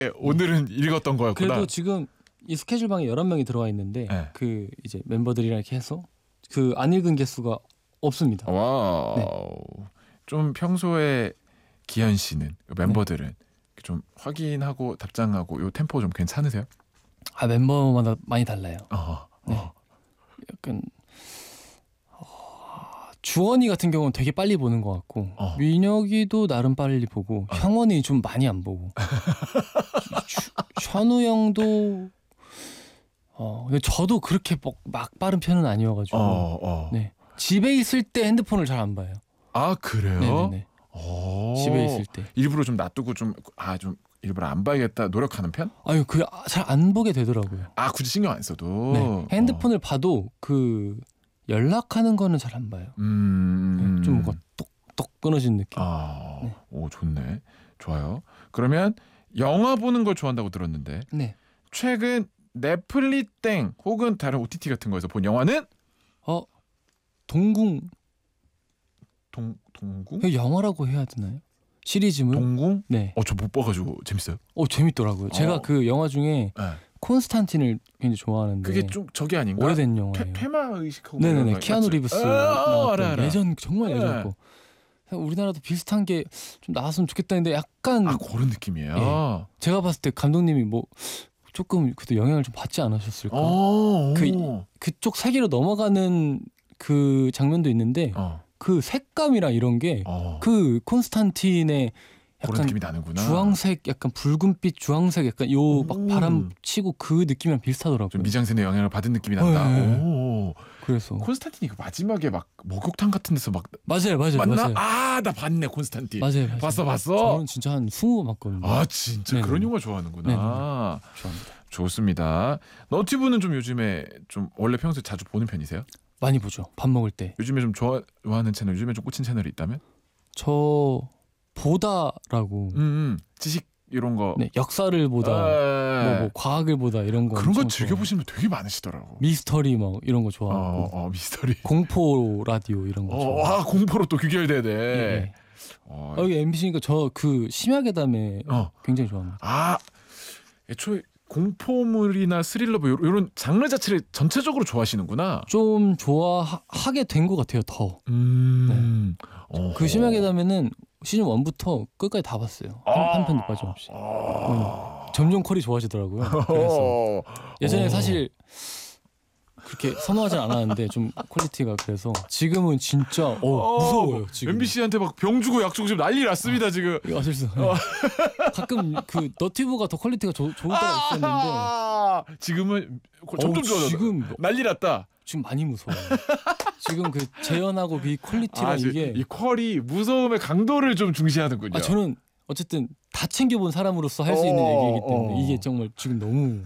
오늘은 읽었던 거였구나. 그래도 지금 이 스케줄방에 11명이 들어와 있는데 네. 그 이제 멤버들이랑 이렇게 해서 그 안 읽은 개수가 없습니다. 와우. 네. 좀 평소에 기현 씨는 멤버들은 좀 확인하고 답장하고 요 템포 좀 괜찮으세요? 아 멤버마다 많이 달라요. 네. 약간 주원이 같은 경우는 되게 빨리 보는 것 같고 민혁이도 나름 빨리 보고 형원이 좀 많이 안 보고 션우 형도 근데 저도 그렇게 막 빠른 편은 아니어가지고 네. 집에 있을 때 핸드폰을 잘 안 봐요. 아 그래요? 네네네. 집에 있을 때 일부러 좀 놔두고 좀 일부러 안 봐야겠다 노력하는 편? 아유 그 잘 안 보게 되더라고요. 아 굳이 신경 안 써도 네. 핸드폰을 봐도 그 연락하는 거는 잘 안 봐요. 좀 뭔가 똑똑 끊어진 느낌. 네. 오 좋네. 좋아요. 그러면 영화 보는 걸 좋아한다고 들었는데 네. 최근 넷플릭 땡 혹은 다른 OTT 같은 거에서 본 영화는? 동궁. 동궁? 영화라고 해야 되나요? 시리즈물? 동궁? 네. 저 못 봐가지고 재밌어요? 재밌더라고요. 제가 그 영화 중에 네. 콘스탄틴을 굉장히 좋아하는데 그게 좀 저기 아닌가? 오래된 영화예요. 페마 의식하고 네네네. 키아누 리브스 나왔던 알아. 예전 정말 예전 거. 우리나라도 비슷한 게 좀 나왔으면 좋겠다 했는데 약간 그런 느낌이에요. 네. 제가 봤을 때 감독님이 뭐 조금 그래도 영향을 좀 받지 않으셨을까? 그쪽 세계로 넘어가는 그 장면도 있는데 그 색감이랑 이런 게 그 콘스탄틴의 그런 약간 느낌이 나는구나. 주황색, 약간 붉은빛 주황색, 약간 요 막 바람 치고 그 느낌이랑 비슷하더라고요. 좀 미장센의 영향을 받은 느낌이 난다. 네. 그래서 콘스탄틴이 그 마지막에 막 목욕탕 같은 데서 막 맞아요. 맞나? 나 봤네 콘스탄틴. 맞아요. 봤어. 저는 진짜 한 20번 봤거든요. 진짜 네네. 그런 영화 좋아하는구나. 좋아합니다. 좋습니다. 너튜브는 좀 요즘에 좀 원래 평소에 자주 보는 편이세요? 많이 보죠. 밥 먹을 때. 요즘에 좀 좋아하는 채널, 요즘에 좀 꽂힌 채널이 있다면? 저 보다라고 지식 이런 거. 네, 역사를 보다, 뭐 과학을 보다 이런 거. 그런 거 즐겨 보시는 분 되게 많으시더라고. 미스터리 막 이런 거 좋아하고. 미스터리. 공포 라디오 이런 거. 공포로 또 귀결되네. 네. 여기 MBC니까 저 그 심야괴담에 굉장히 좋아합니다. 애초에 공포물이나 스릴러 뭐 이런 장르 자체를 전체적으로 좋아하시는구나. 좀 좋아하게 된 것 같아요. 더. 네. 그 심야괴담에는 시즌 1부터 끝까지 다 봤어요. 한 편도 빠짐없이. 점점 콜이 좋아지더라고요. 그래서 예전에 사실 그렇게 선호하진 않았는데 좀 퀄리티가 그래서 지금은 진짜 무서워요. 지금 MBC한테 막 병 주고 약 주고 지금 난리 났습니다 지금. 어쩔 수. 가끔 그 너튜브가 더 퀄리티가 좋을 때가 있었는데 지금은 점점 좋아져. 지금 난리 났다. 지금 많이 무서워요. 지금 그 재현하고 이 퀄리티랑 이게 이 퀄이 무서움의 강도를 좀 중시하는군요. 저는 어쨌든 다 챙겨본 사람으로서 할 수 있는 얘기이기 때문에 이게 정말 지금 너무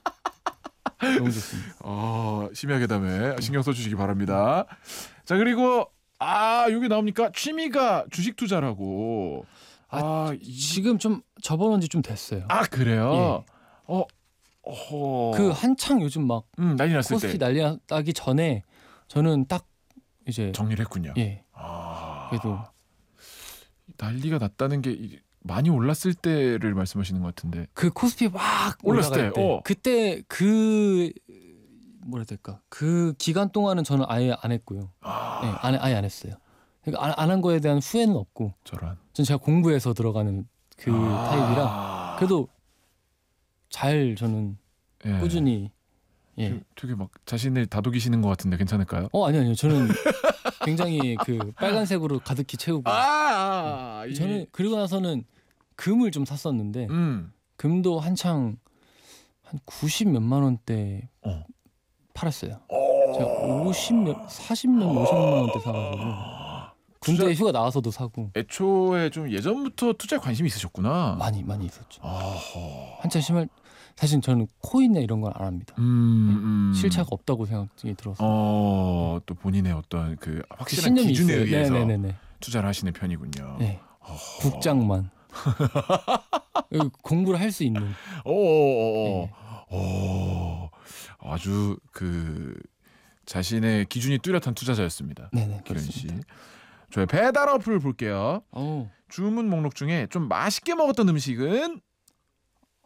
좋습니다. 심야괴담에 신경 써주시기 바랍니다. 자 그리고 여기 나옵니까? 취미가 주식 투자라고. 지금 좀 접어놓은 지 좀 됐어요. 그래요? 예. 그 한창 요즘 막 난리 났을 코스피 때 난리 나기 전에 저는 딱 이제 정리를 했군요. 예. 그래도 난리가 났다는 게 많이 올랐을 때를 말씀하시는 것 같은데. 그 코스피 막 올랐을 때. 그때 그 뭐라 해야 될까? 그 기간 동안은 저는 아예 안 했고요. 네, 아예 안 했어요. 그러니까 안 한 거에 대한 후회는 없고. 저런. 전 제가 공부해서 들어가는 그 타입이라 그래도 잘 저는 꾸준히 되게 막 자신을 다독이시는 것 같은데 괜찮을까요? 아니요. 저는 굉장히 그 빨간색으로 가득히 채우고 저는 그리고 나서는 금을 좀 샀었는데 금도 한창 한 90 몇만 원대 팔았어요. 제가 40몇 원대 사가지고 군대 휴가 나와서도 사고. 애초에 좀 예전부터 투자에 관심이 있으셨구나. 많이 있었죠. 한참 심할 사실 저는 코인이나 이런 건 안 합니다. 실체가 없다고 생각이 들었어요. 또 본인의 어떤 그 확실한 기준에 있어요. 의해서 네네네. 투자를 하시는 편이군요. 네. 국장만 공부를 할 수 있는. 아주 그 자신의 기준이 뚜렷한 투자자였습니다. 네네. 기현 씨. 저희 배달 어플 볼게요. 주문 목록 중에 좀 맛있게 먹었던 음식은